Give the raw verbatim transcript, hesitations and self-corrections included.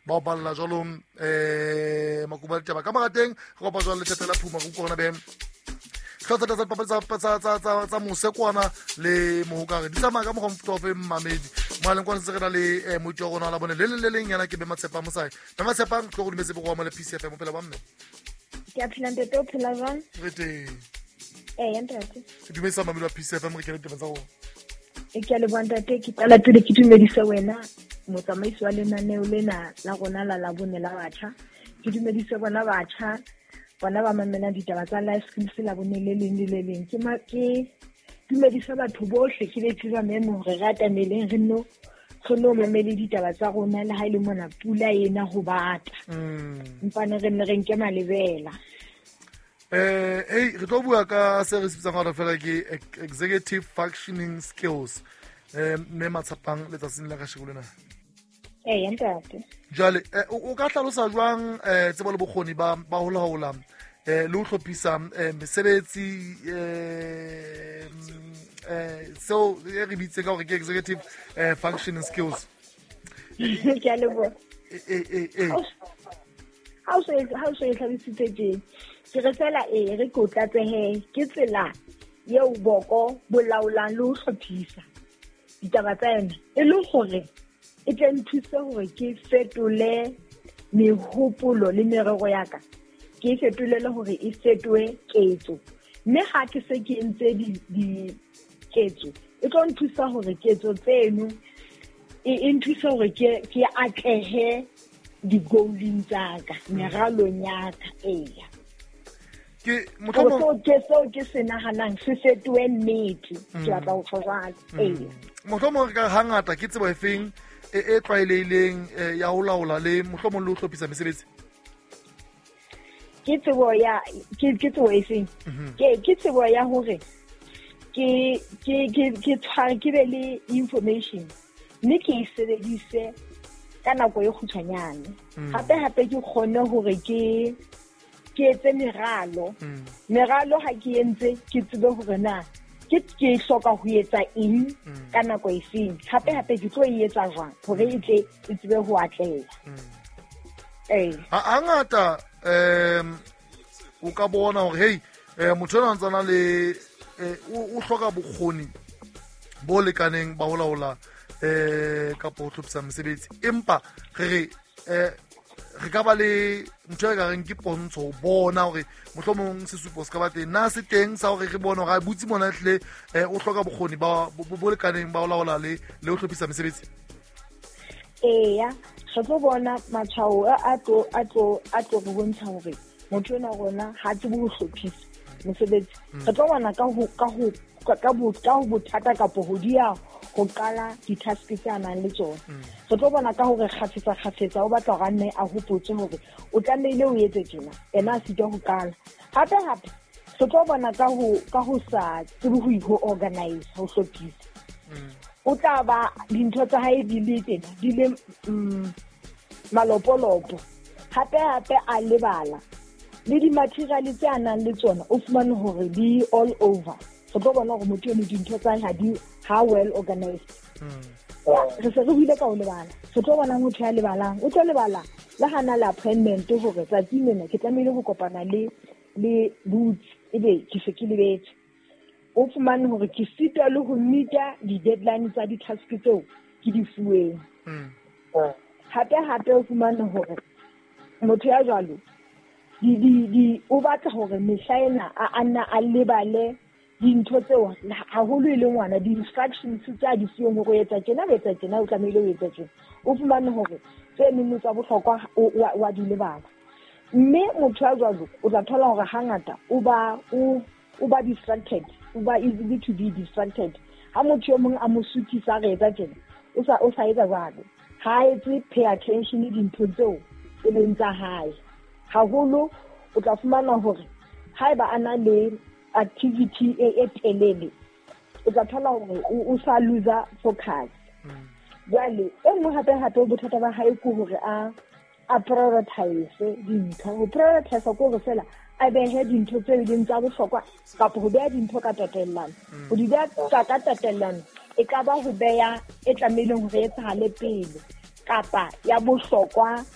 ba o balla jwalong eh makuba ditaba ka magateng go ba jwale lethetela phuma go kona be tlhotsa tsa papatsa tsa tsa tsa tsa mose kwana le mohokare di tsamaya ka mo go fe mamedi maleng kwa se re le mo tjo gona la bone le le leng yana ke be matshepa mosai be matshepa go go dimetse go mo le P C F M mo pela ba mme ke a phela nte to phela jang re te eh ntate ke dumedisa mamelo wa P C F M re ke le taba tsa go e ke le banda te ke tala pele ke dumedisa wena motsamaiso wa lenaneo lena la rona la la bone la batjha ke dumedisa bona batjha bona ba mamela ditaba tsa life skills la bone le leng le leng ke ma ke dumedisa batho bohle ke le tseba memo re rata meleng re no khono mamele ditaba tsa rona le ha ile mona pula ena go bata mm mpane re ne re nke malebela eh hey re tlo bua ka se re sipitsa ngwana fela ke executive functioning skills eh me matsapang le tsatsing la ka shegolena eh ntate jale o ka tlhalosa jwang eh tsebo le bokgoni ba ba hola hola eh le ho hlophisa mesebetsi eh eh so re bitse ka gore ke executive functioning skills ke a leboha eh eh eh how so how so e tlhabisitse je ke re fela e re go tlatsehe ke tsela yeo boko bolaolang le ho hlophisa ditaba tsena e le gore e tla nthusa gore ke fetole mehopolo le merero ya ka ke fetolele gore e fetoe ketso mme ga ke se ke ntse di di ketso e tlo nthusa gore ketso tseno e nthusa gore ke ke atlehe di goaling tsaka meralong ya ka eya ke motlhomo so ke so ke senaganang se fetoe nnete ke batla go tshoga eya motlhomo ka hangata ke tsebo efeng e e tlwaelehileng ya ho laola le mohlomong le ho hlophisa mesebetsi ke tsebo ya ke ke tsebo efeng ke ke tsebo ya hore ke ke ke ke tshware ke be le information mme ke e sebedise ka nako e kgutshwanyane gape gape ke kgone hore ke ke etse meralo meralo ha ke entse ke tsebe hore na ke ke hloka ho etsa eng ka nako e feng gape gape ke tlo e etsa jwang hore e tle e tsebe ho atleha eh a ngata em o ka bona hore hey motho a ntsana le o hloka bokgoni bo lekaneng ba ho laola eh ka po tlhopisa mesebetsi empa re eh re ka ba le ntho e ka reng ke pontsho bona hore mohlomong se supo se ka ba teng na se teng sa hore re bona ga butsi mona tle o hloka bokgoni ba bo lekaneng ba ho laola le le ho tlhopisa mesebetsi eya re tlo bona matshwao a tlo a tlo a tlo go bontsha hore motho ona rona ha tse bo hlophisa mesebetsi re tlo bona ka ho ka ho ka bo ka ho bothata ka po ho dia go qala di-task tse a nang le tsona re tlo bona ka hore kgafetsa kgafetsa o batla ga nne a hopotse hore o tlamehile o etse tjena ena a sitwa go qala gape gape re tlo bona ka ho ka ho sa tsebe ho organize ho hlophisa o tla ba dintho tsa hae di le teng di le malopolopo gape gape a lebala le di-material tse a nang le tsona o fumane hore di all over re tlo bona gore motho ene dintho tsa ha di ha well organized re se re buile ka o lebala re tlo bona motho ya lebalang o tlo lebala le hana la appointment hore tsatsi lena ke tlamehile go kopana le le boots ebe ke se ke lebetse o fumane hore ke sitwa le go meeta di-deadline tsa di-task tseo ke di fuweng hape hape o fumane hore motho ya jwalo di di di o batla hore mehlaena a ana a lebale dintho tseo haholo e le ngwana di-instructions tsa di fuweng go etsa tjena o etsa tjena o tlamehile o etsa tjena o fumane hore tse nngwe tsa bohlokwa wa di lebala mme motho ya jwalo o tla thola hore hangata o ba o ba distracted o ba easy to be distracted ha motho yo mong a mo sutisa re etsa tjena o sa o sa etsa jwalo ha etse pay attention dintho tseo e leng tsa hae haholo o tla fumana hore haeba ana le activity e telele o tla thola hore o sa loser focus jwale e nngwe hape hape bothata ba hae ke hore a a prioritize dintho ho prioritize ko go fela a behe dintho tse ding tsa bohlokwa kapa ho beha dintho ka tatellano ho di beha ka tatellano e ka ba ho beha e tlameileng hore e tsahale pele kapa ya bohlokwa